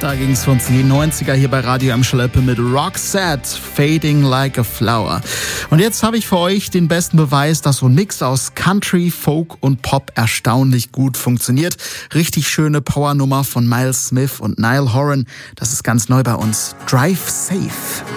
Weiter ging's für uns in die 90er hier bei Radio M Schleppe mit Roxette, Fading Like a Flower. Und jetzt habe ich für euch den besten Beweis, dass so ein Mix aus Country, Folk und Pop erstaunlich gut funktioniert. Richtig schöne Powernummer von Miles Smith und Niall Horan. Das ist ganz neu bei uns. Drive Safe.